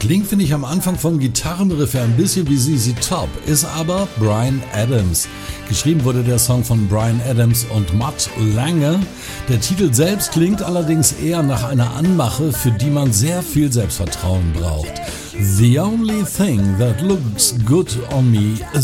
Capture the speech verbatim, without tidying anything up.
Klingt, finde ich, am Anfang vom Gitarrenriff ein bisschen wie Z Z Top, ist aber Bryan Adams. Geschrieben wurde der Song von Bryan Adams und Mutt Lange. Der Titel selbst klingt allerdings eher nach einer Anmache, für die man sehr viel Selbstvertrauen braucht. The only thing that looks good on me